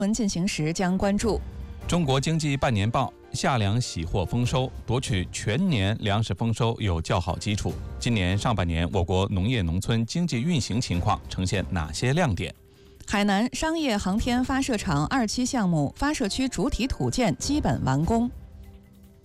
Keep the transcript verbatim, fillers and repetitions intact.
闻进行时将关注中国经济半年报，夏粮喜获丰收，夺取全年粮食丰收有较好基础。今年上半年，我国农业农村经济运行情况呈现哪些亮点？ 海南商业航天发射场二期项目发射区主体土建基本完工。